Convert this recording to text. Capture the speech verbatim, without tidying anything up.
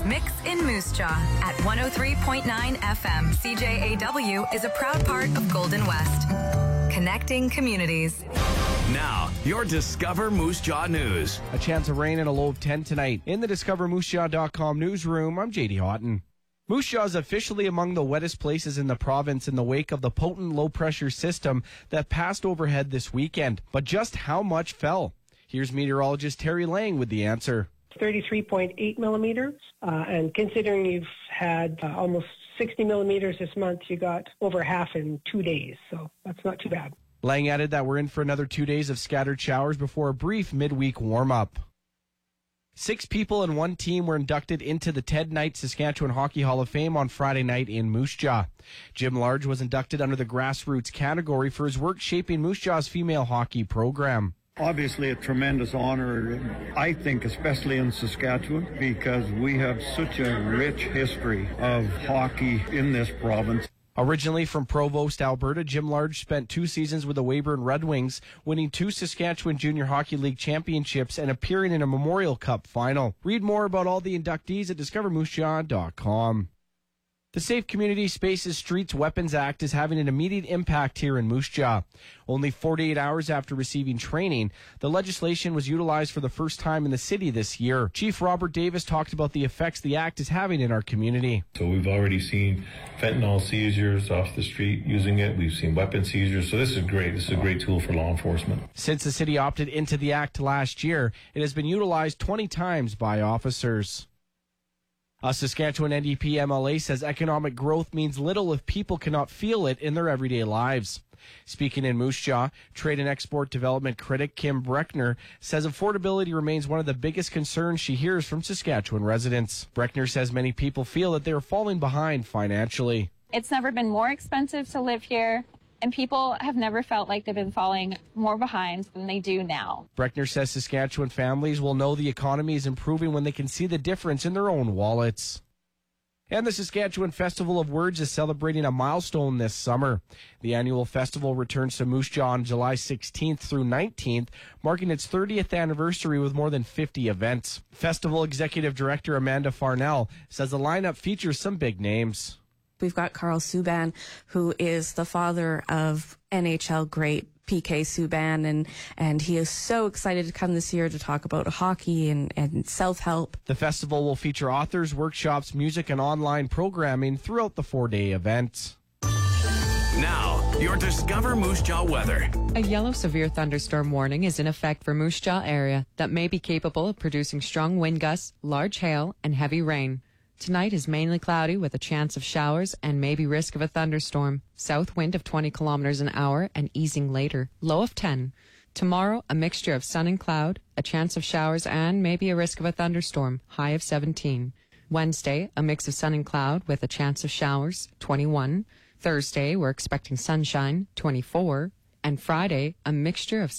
Mix in Moose Jaw at one oh three point nine F M. C J A W is a proud part of Golden West. Connecting communities. Now, your Discover Moose Jaw News. A chance of rain and a low of ten tonight. In the discover moose jaw dot com newsroom, I'm J D Houghton. Moose Jaw is officially among the wettest places in the province in the wake of the potent low-pressure system that passed overhead this weekend. But just how much fell? Here's meteorologist Terry Lang with the answer. thirty-three point eight millimeters, uh, and considering you've had uh, almost sixty millimeters this month, you got over half in two days, so that's not too bad. Lang added that we're in for another two days of scattered showers before a brief midweek warm-up. Six people and one team were inducted into the Ted Knight Saskatchewan Hockey Hall of Fame on Friday night in Moose Jaw. Jim Large was inducted under the grassroots category for his work shaping Moose Jaw's female hockey program. Obviously a tremendous honor, I think, especially in Saskatchewan, because we have such a rich history of hockey in this province. Originally from Provost, Alberta, Jim Large spent two seasons with the Weyburn Red Wings, winning two Saskatchewan Junior Hockey League championships and appearing in a Memorial Cup final. Read more about all the inductees at discover moose jaw dot com. The Safe Community Spaces Streets Weapons Act is having an immediate impact here in Moose Jaw. Only forty-eight hours after receiving training, the legislation was utilized for the first time in the city this year. Chief Robert Davis talked about the effects the act is having in our community. So we've already seen fentanyl seizures off the street using it. We've seen weapon seizures. So this is great. This is a great tool for law enforcement. Since the city opted into the act last year, it has been utilized twenty times by officers. A Saskatchewan N D P M L A says economic growth means little if people cannot feel it in their everyday lives. Speaking in Moose Jaw, trade and export development critic Kim Breckner says affordability remains one of the biggest concerns she hears from Saskatchewan residents. Breckner says many people feel that they are falling behind financially. It's never been more expensive to live here, and people have never felt like they've been falling more behind than they do now. Breckner says Saskatchewan families will know the economy is improving when they can see the difference in their own wallets. And the Saskatchewan Festival of Words is celebrating a milestone this summer. The annual festival returns to Moose Jaw on July sixteenth through nineteenth, marking its thirtieth anniversary with more than fifty events. Festival Executive Director Amanda Farnell says the lineup features some big names. We've got Carl Subban, who is the father of N H L great P K Subban, and, and he is so excited to come this year to talk about hockey and, and self-help. The festival will feature authors, workshops, music, and online programming throughout the four-day event. Now, your Discover Moose Jaw weather. A yellow severe thunderstorm warning is in effect for Moose Jaw area that may be capable of producing strong wind gusts, large hail, and heavy rain. Tonight is mainly cloudy with a chance of showers and maybe risk of a thunderstorm. South wind of twenty kilometers an hour and easing later. Low of ten. Tomorrow, a mixture of sun and cloud, a chance of showers and maybe a risk of a thunderstorm. High of seventeen. Wednesday, a mix of sun and cloud with a chance of showers. twenty-one. Thursday, we're expecting sunshine. twenty-four. And Friday, a mixture of